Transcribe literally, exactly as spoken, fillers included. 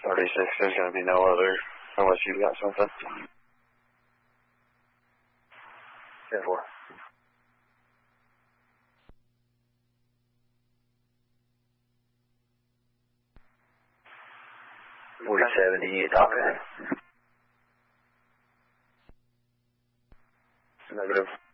thirty-six, there's going to be no other, unless you've got something. ten four. forty seventy, okay. Negative.